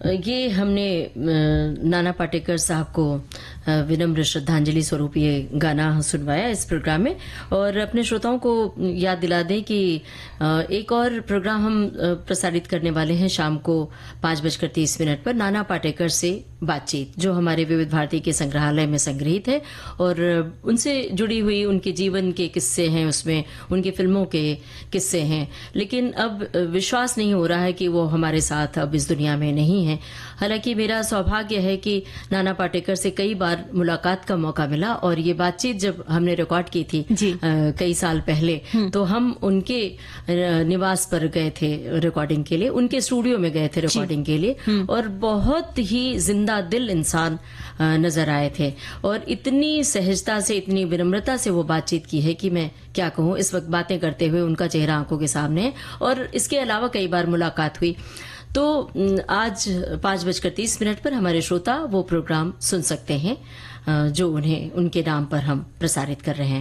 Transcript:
ये हमने नाना पाटेकर साहब को विनम्र श्रद्धांजलि स्वरूप ये गाना सुनवाया इस प्रोग्राम में। और अपने श्रोताओं को याद दिला दें कि एक और प्रोग्राम हम प्रसारित करने वाले हैं शाम को 5:30 पर नाना पाटेकर से बातचीत, जो हमारे विविध भारती के संग्रहालय में संग्रहित है और उनसे जुड़ी हुई उनके जीवन के किस्से हैं, उसमें उनकी फिल्मों के किस्से हैं। लेकिन अब विश्वास नहीं हो रहा है कि वो हमारे साथ अब इस दुनिया में नहीं है। हालांकि मेरा सौभाग्य है कि नाना पाटेकर से कई बार मुलाकात का मौका मिला और ये बातचीत जब हमने रिकॉर्ड की थी कई साल पहले, तो हम उनके निवास पर गए थे रिकॉर्डिंग के लिए, उनके स्टूडियो में गए थे रिकॉर्डिंग के लिए, और बहुत ही जिंदा दिल इंसान नजर आए थे और इतनी सहजता से, इतनी विनम्रता से वो बातचीत की है कि मैं क्या कहूँ। इस वक्त बातें करते हुए उनका चेहरा आंखों के सामने है और इसके अलावा कई बार मुलाकात हुई। तो आज 5:30 पर हमारे श्रोता वो प्रोग्राम सुन सकते हैं जो उन्हें उनके नाम पर हम प्रसारित कर रहे हैं।